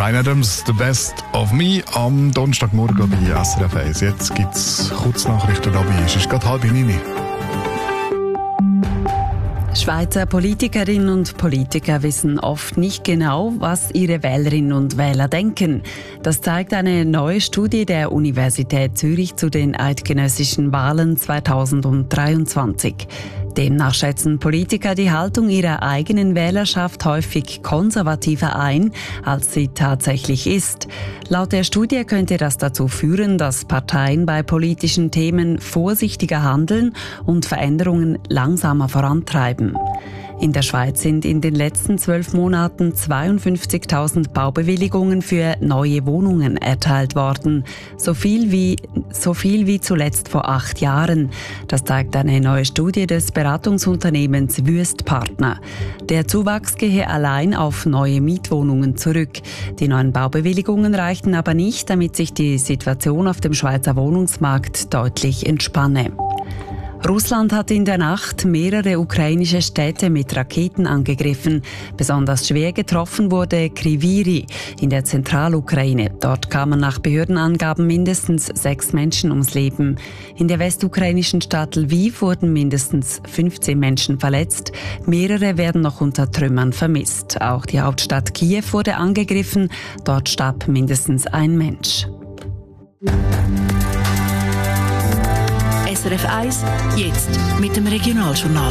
Bryan Adams, «The Best of Me» am Donnerstagmorgen bei SRF 1. Jetzt gibt es Kurznachrichten dabei. Es ist gerade 8:30. Schweizer Politikerinnen und Politiker wissen oft nicht genau, was ihre Wählerinnen und Wähler denken. Das zeigt eine neue Studie der Universität Zürich zu den eidgenössischen Wahlen 2023. Demnach schätzen Politiker die Haltung ihrer eigenen Wählerschaft häufig konservativer ein, als sie tatsächlich ist. Laut der Studie könnte das dazu führen, dass Parteien bei politischen Themen vorsichtiger handeln und Veränderungen langsamer vorantreiben. In der Schweiz sind in den letzten 12 Monaten 52.000 Baubewilligungen für neue Wohnungen erteilt worden. So viel wie zuletzt vor 8 Jahren. Das zeigt eine neue Studie des Beratungsunternehmens Wüest Partner. Der Zuwachs gehe allein auf neue Mietwohnungen zurück. Die neuen Baubewilligungen reichten aber nicht, damit sich die Situation auf dem Schweizer Wohnungsmarkt deutlich entspanne. Russland hat in der Nacht mehrere ukrainische Städte mit Raketen angegriffen. Besonders schwer getroffen wurde Kryvyi in der Zentralukraine. Dort kamen nach Behördenangaben mindestens 6 Menschen ums Leben. In der westukrainischen Stadt Lviv wurden mindestens 15 Menschen verletzt. Mehrere werden noch unter Trümmern vermisst. Auch die Hauptstadt Kiew wurde angegriffen. Dort starb mindestens ein Mensch. SRF 1, jetzt mit dem Regionaljournal.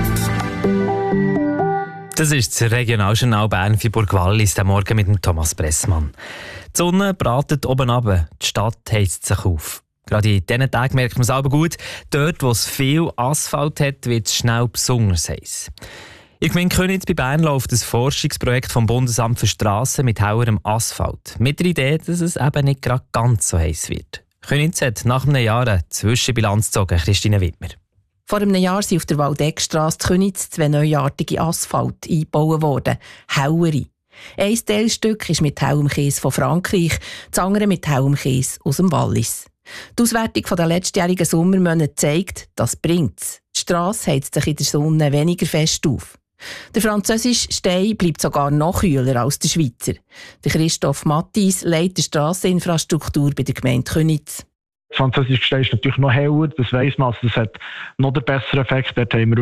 Das ist das Regionaljournal Bern-Freiburg-Wallis, der Morgen mit dem Thomas Pressmann. Die Sonne bratet oben runter, die Stadt heizt sich auf. Gerade in diesen Tagen merkt man es aber gut, dort wo es viel Asphalt hat, wird es schnell besonders heiß. In der Gemeinde Köniz bei Bern läuft ein Forschungsprojekt vom Bundesamt für Strassen mit hauerem Asphalt. Mit der Idee, dass es eben nicht gerade ganz so heiß wird. Köniz hat nach einem Jahr eine Zwischenbilanz gezogen. Christine Wittmer. Vor einem Jahr sind auf der Waldeckstrasse Köniz 2 neuartige Asphalt eingebaut worden. Hauere. Ein Teilstück ist mit hellem Kies von Frankreich, das andere mit hellem Kies aus dem Wallis. Die Auswertung der letztjährigen Sommermonate zeigt, das bringt's. Die Strasse heizt sich in der Sonne weniger fest auf. Der französische Stein bleibt sogar noch kühler als der Schweizer. Der Christoph Mattis leitet die Strasseninfrastruktur bei der Gemeinde Köniz. Das französische Gestein ist natürlich noch heller, das weiss man. Also das hat noch den besseren Effekt. Dort haben wir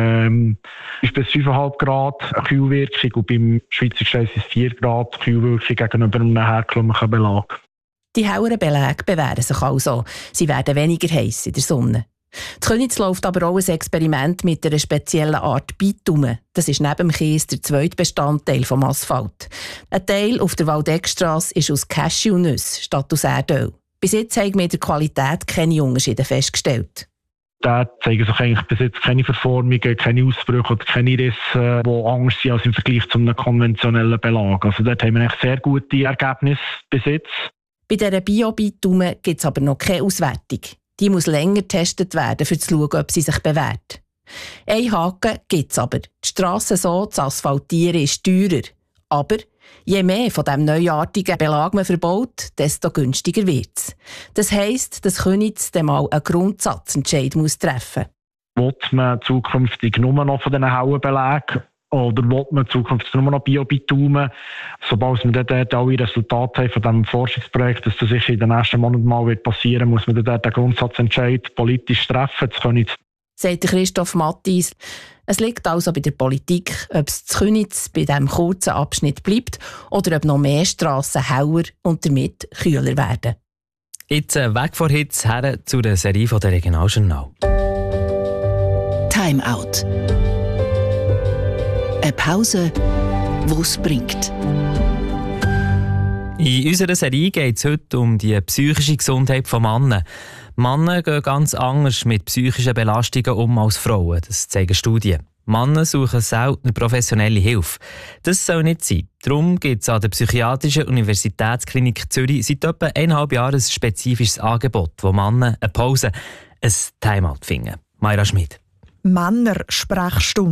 wirklich bis 5,5 Grad eine Kühlwirkung und beim Schweizer Gestein sind es 4 Grad Kühlwirkung gegenüber einem herkömmlichen Belag. Die helleren Belege bewähren sich also. Sie werden weniger heiß in der Sonne. In Köniz läuft aber auch ein Experiment mit einer speziellen Art Bitumen. Das ist neben dem Kies der zweite Bestandteil des Asphalt. Ein Teil auf der Waldeckstrasse ist aus Cashewnüsse statt aus Erdöl. Bis jetzt haben wir in der Qualität keine Unterschiede festgestellt. Da zeigen sich eigentlich bis jetzt keine Verformungen, keine Ausbrüche oder keine Risse, die anders sind als im Vergleich zu einem konventionellen Belag. Also dort haben wir eigentlich sehr gute Ergebnisse bis jetzt. Bei dieser Bio-Bitumen gibt es aber noch keine Auswertung. Die muss länger getestet werden, um zu schauen, ob sie sich bewährt. Ein Haken gibt es aber. Die Strasse so zu asphaltieren ist teurer. Aber je mehr von diesem neuartigen Belag man verbaut, desto günstiger wird es. Das heisst, dass Köniz dann mal einen Grundsatzentscheid treffen muss. Will man zukünftig nur noch von diesen hellen Belägen oder will man zukünftig nur noch Bio-Bitumen? Sobald wir dort alle Resultate haben von diesem Forschungsprojekt, dass das sicher in den nächsten Monaten mal passieren wird, muss man dort den Grundsatzentscheid politisch treffen. Das Köniz. Sagt Christoph Mattis. Es liegt also bei der Politik, ob es zu Köniz bei diesem kurzen Abschnitt bleibt oder ob noch mehr Strassen heller und damit kühler werden. Jetzt weg von Hitze her zu der Serie von der Regionaljournal. Time Out. Eine Pause, die es bringt. In unserer Serie geht es heute um die psychische Gesundheit von Männern. Männer gehen ganz anders mit psychischen Belastungen um als Frauen, das zeigen Studien. Männer suchen selten professionelle Hilfe. Das soll nicht sein. Darum gibt es an der Psychiatrischen Universitätsklinik Zürich seit etwa 1,5 Jahren ein spezifisches Angebot, wo Männer eine Pause, ein Timeout finden. Mayra Schmid. Männersprechstunde.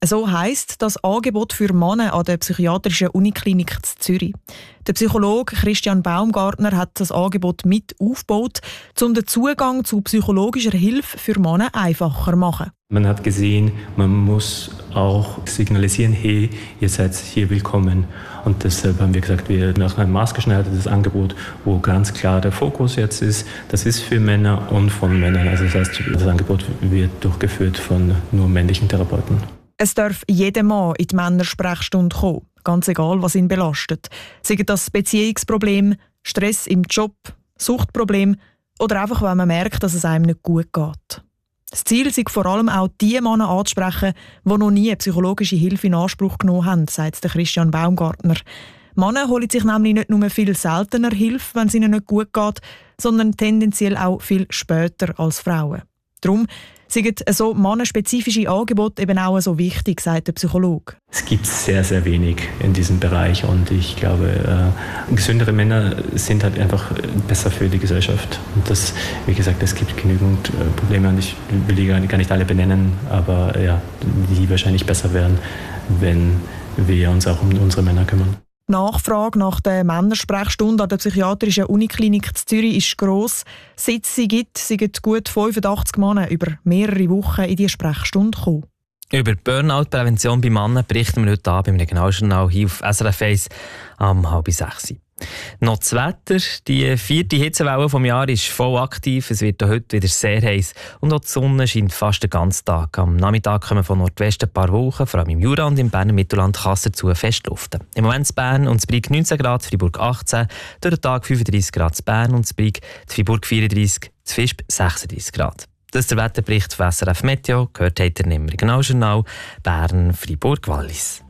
So heisst das Angebot für Männer an der psychiatrischen Uniklinik in Zürich. Der Psychologe Christian Baumgartner hat das Angebot mit aufgebaut, um den Zugang zu psychologischer Hilfe für Männer einfacher zu machen. Man hat gesehen, man muss auch signalisieren, hey, ihr seid hier willkommen. Und deshalb haben wir gesagt, wir machen ein maßgeschneidertes Angebot, wo ganz klar der Fokus jetzt ist. Das ist für Männer und von Männern. Also das heißt, das Angebot wird durchgeführt von nur männlichen Therapeuten. Es darf jeder Mann in die Männersprechstunde kommen, ganz egal, was ihn belastet. Sei das Beziehungsproblem, Stress im Job, Suchtproblem oder einfach, wenn man merkt, dass es einem nicht gut geht. Das Ziel ist vor allem auch die Männer anzusprechen, die noch nie psychologische Hilfe in Anspruch genommen haben, sagt Christian Baumgartner. Männer holen sich nämlich nicht nur viel seltener Hilfe, wenn es ihnen nicht gut geht, sondern tendenziell auch viel später als Frauen. Darum sind so mannenspezifische Angebote eben auch so wichtig, sagt der Psychologe. Es gibt sehr, sehr wenig in diesem Bereich und ich glaube, gesündere Männer sind halt einfach besser für die Gesellschaft. Und das, wie gesagt, es gibt genügend Probleme und ich will die gar nicht alle benennen, aber ja, die wahrscheinlich besser wären, wenn wir uns auch um unsere Männer kümmern. Die Nachfrage nach der Männersprechstunde an der psychiatrischen Uniklinik in Zürich ist gross. Seit es sie gibt, sind gut 85 Männer über mehrere Wochen in diese Sprechstunde gekommen. Über Burnout-Prävention bei Männern berichten wir heute Abend im Regionaljournal hier auf SRF 1 am 5:30. Noch das Wetter. Die 4. Hitzewelle des Jahres ist voll aktiv. Es wird heute wieder sehr heiß. Und auch die Sonne scheint fast den ganzen Tag. Am Nachmittag kommen von Nordwesten ein paar Wolken. Vor allem im Jura und im Berner Mittelland kann es dazu fest luften. Im Moment in Bern und in Brig 19 Grad, Freiburg 18, durch den Tag 35 Grad in Bern und in Brig, Freiburg 34, in Visp 36 Grad. Das ist der Wetterbericht von SRF Meteo. Gehört habt ihr im Regionaljournal Bern, Freiburg, Wallis.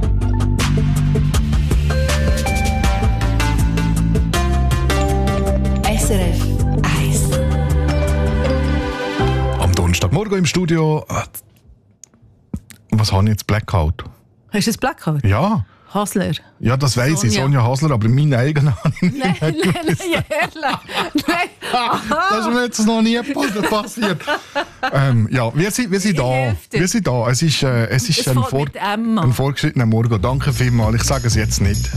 SRF 1. Am Donnerstagmorgen im Studio. Was habe ich jetzt? Blackout? Hast du ein Blackout? Ja. Hasler. Ja, das weiss ich, Sonja Hasler, aber meinen eigenen habe ich nicht. Nein. Das ist mir jetzt noch nie passiert. Ja, wir sind da. Wir sind da. Es ist ein vorgeschrittener Morgen. Danke vielmals. Ich sage es jetzt nicht.